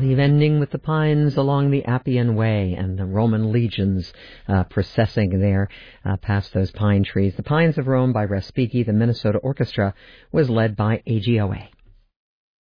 believe, ending with the pines along the Appian Way and the Roman legions processing there past those pine trees. The Pines of Rome by Respighi. The Minnesota Orchestra was led by AGOA.